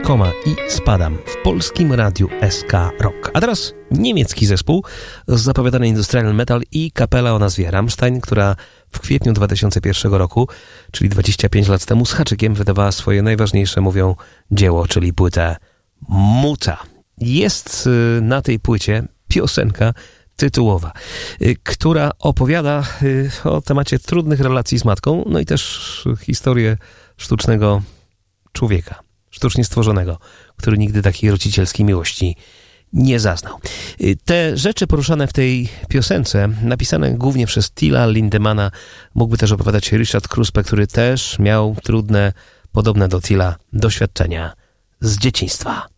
koma i spadam w polskim radiu SK Rock. A teraz niemiecki zespół, zapowiadany industrial metal i kapela o nazwie Rammstein, która w kwietniu 2001 roku, czyli 25 lat temu, z haczykiem wydawała swoje najważniejsze, mówią, dzieło, czyli płytę Muta. Jest na tej płycie piosenka tytułowa, która opowiada o temacie trudnych relacji z matką, no i też historię sztucznego człowieka, sztucznie stworzonego, który nigdy takiej rodzicielskiej miłości nie zaznał. Te rzeczy poruszane w tej piosence, napisane głównie przez Tilla Lindemana, mógłby też opowiadać Richard Kruspe, który też miał trudne, podobne do Tilla, doświadczenia z dzieciństwa.